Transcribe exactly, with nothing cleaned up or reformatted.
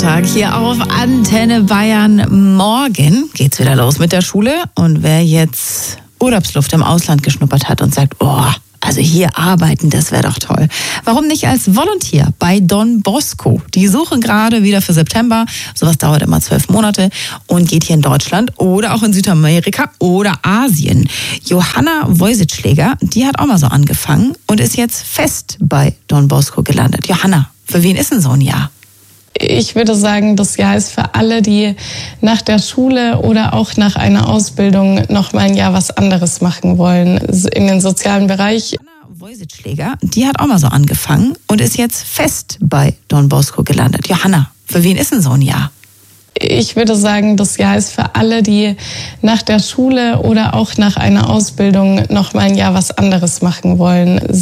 Montag hier auf Antenne Bayern. Morgen geht's wieder los mit der Schule. Und wer jetzt Urlaubsluft im Ausland geschnuppert hat und sagt, oh, also hier arbeiten, das wäre doch toll. Warum nicht als Volunteer bei Don Bosco? Die suchen gerade wieder für September. Sowas dauert immer zwölf Monate und geht hier in Deutschland oder auch in Südamerika oder Asien. Johanna Woisitschläger, die hat auch mal so angefangen und ist jetzt fest bei Don Bosco gelandet. Johanna, für wen ist denn so ein Jahr? Ich würde sagen, das Jahr ist für alle, die nach der Schule oder auch nach einer Ausbildung noch mal ein Jahr was anderes machen wollen. In den sozialen Bereich. Johanna Woisitschläger, die hat auch mal so angefangen und ist jetzt fest bei Don Bosco gelandet. Johanna, für wen ist denn so ein Jahr? Ich würde sagen, das Jahr ist für alle, die nach der Schule oder auch nach einer Ausbildung noch mal ein Jahr was anderes machen wollen.